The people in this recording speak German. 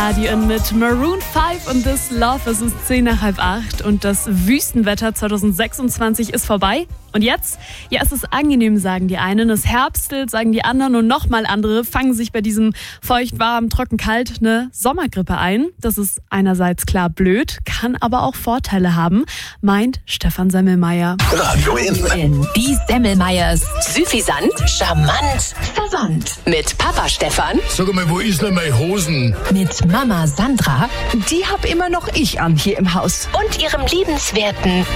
Radio mit Maroon 5 und This Love. Es ist 7:10 und das Wüstenwetter 2026 ist vorbei. Und jetzt? Ja, es ist angenehm, sagen die einen. Es herbstelt, sagen die anderen. Und nochmal andere fangen sich bei diesem feucht, warm, trocken, kalt eine Sommergrippe ein. Das ist einerseits klar blöd, kann aber auch Vorteile haben, meint Stefan Semmelmeier. Radio in. Die Semmelmeiers. Süffisant, charmant, verwandt. Mit Papa Stefan. Sag mal, wo ist denn meine Hosen? Mit Mama Sandra. Die hab immer noch ich an hier im Haus. Und ihrem liebenswerten